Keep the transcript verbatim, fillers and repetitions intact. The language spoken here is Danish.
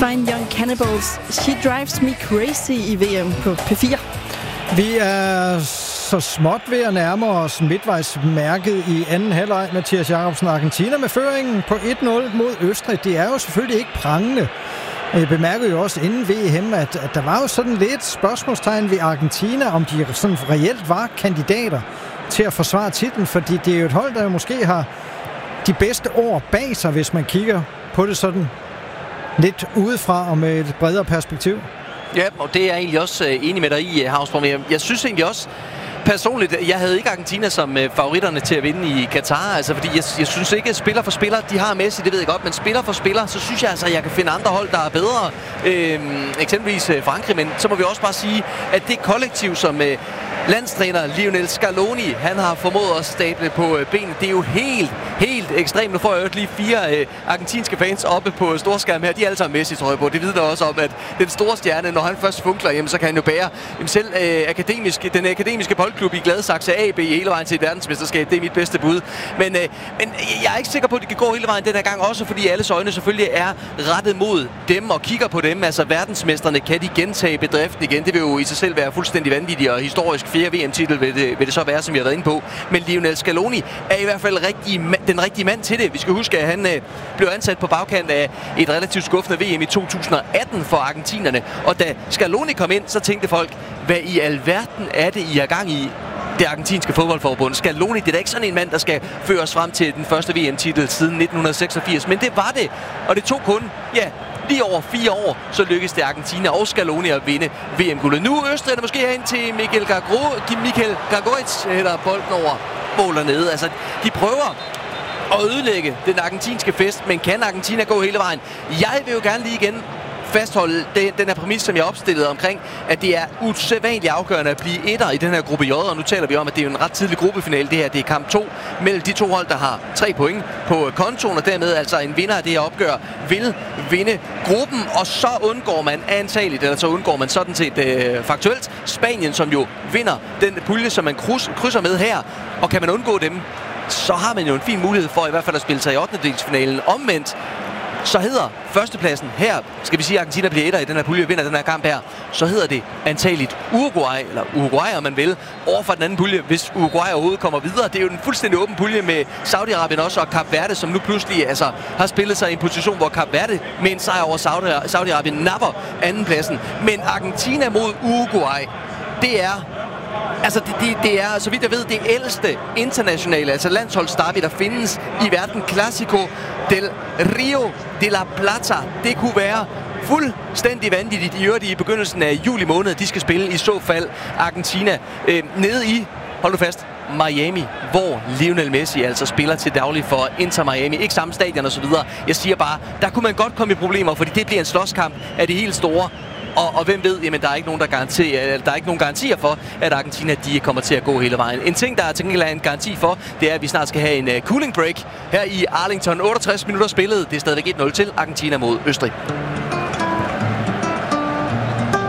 Fine Young Cannibals, She Drives Me Crazy i V M på P fire. Vi er så småt ved at nærme os midtvejsmærket i anden halvleg. Mathias Jacobsen, Argentina med føringen på et nul mod Østrig. Det er jo selvfølgelig ikke prangende. Jeg bemærkede jo også inden V M, at, at der var jo sådan lidt spørgsmålstegn ved Argentina, om de sådan reelt var kandidater til at forsvare titlen, fordi det er jo et hold, der jo måske har de bedste år bag sig, hvis man kigger på det sådan lidt udefra og med et bredere perspektiv. Ja, og det er jeg egentlig også øh, enig med dig i, Havsborg. Jeg, jeg synes egentlig også personligt, jeg havde ikke Argentina som øh, favoritterne til at vinde i Katar, altså fordi jeg, jeg synes ikke, at spiller for spiller, de har Messi, det ved jeg godt, men spiller for spiller, så synes jeg altså, at jeg kan finde andre hold, der er bedre. Øh, eksempelvis øh, Frankrig, men så må vi også bare sige, at det kollektiv, som øh, landstræner Lionel Scaloni, han har formået at stable på øh, benet, det er jo helt, helt ekstremt. Nu får jeg jo lige fire øh, argentinske fans oppe på storskærm her, de er alle sammen Messi, tror jeg på. Det vidner også om, at den store stjerne, når han først funkler, jamen, så kan han jo bære jamen, selv øh, akademisk, den akademiske boldklub i Gladsaxe A B hele vejen til et verdensmesterskab. Det er mit bedste bud. Men, øh, men jeg er ikke sikker på, at det kan gå hele vejen den her gang, også fordi alles øjne selvfølgelig er rettet mod dem og kigger på dem. Altså verdensmesterne, kan de gentage bedriften igen? Det vil jo i sig selv være fuldstændig vanvittigt, og historisk fjerde V M-titel vil det, vil det så være, som vi har været inde på. Men Lionel Scaloni er i hvert fald rigtig, den rigtige mand til det. Vi skal huske, at han øh, blev ansat på bagkant af et relativt skuffende V M i to tusind atten for argentinerne. Og da Scaloni kom ind, så tænkte folk, hvad i alverden er det, I er gang i? Det argentinske fodboldforbund. Scaloni, det er da ikke sådan en mand, der skal føre os frem til den første V M-titel siden nitten seksogfirs. Men det var det. Og det tog kun, ja, lige over fire år, så lykkedes det Argentina og Scaloni at vinde V M-guldet. Nu Østrig er det måske hen til Michael Gagro, Michael Gagoritz, hætter bolden over mål dernede. Altså, de prøver at ødelægge den argentinske fest, men kan Argentina gå hele vejen? Jeg vil jo gerne lige igen fastholde den, den her præmis, som jeg opstillede omkring, at det er usædvanligt afgørende at blive etter i den her gruppe J, og nu taler vi om, at det er en ret tidlig gruppefinale. Det her, det er kamp to mellem de to hold, der har tre point på kontoen, og dermed altså en vinder af det her opgør vil vinde gruppen, og så undgår man antageligt, eller så undgår man sådan set øh, faktuelt Spanien, som jo vinder den pulje, som man kryds, krydser med her, og kan man undgå dem, så har man jo en fin mulighed for i hvert fald at spille sig i ottendedelsfinalen. Omvendt så hedder førstepladsen her, skal vi sige, at Argentina bliver etter i den her pulje, vinder den her kamp her, så hedder det antageligt Uruguay, eller Uruguay, om man vil, overfor den anden pulje, hvis Uruguay overhovedet kommer videre. Det er jo en fuldstændig åben pulje med Saudi-Arabien også, og Kap Verde, som nu pludselig altså, har spillet sig i en position, hvor Kap Verde med en sejr over Saudi-Arabien napper andenpladsen. Men Argentina mod Uruguay, det er Altså, det, det, det er, så vidt jeg ved, det ældste internationale, altså landsholdsderby, der findes i verden. Clásico del Rio de la Plata. Det kunne være fuldstændig vanvittigt i øvrigt i begyndelsen af juli måned. De skal spille i så fald Argentina øh, nede i, hold nu fast, Miami, hvor Lionel Messi altså spiller til daglig for Inter Miami. Ikke samme stadion og så videre. Jeg siger bare, der kunne man godt komme i problemer, fordi det bliver en slåskamp af det helt store. Og, og hvem ved, jamen der er ikke nogen, der garanterer, der er ikke nogen garantier for, at Argentina de kommer til at gå hele vejen. En ting, der er til gengæld en garanti for, det er, at vi snart skal have en uh, cooling break her i Arlington. otteogtres minutter spillet. Det er stadigvæk et nul til Argentina mod Østrig.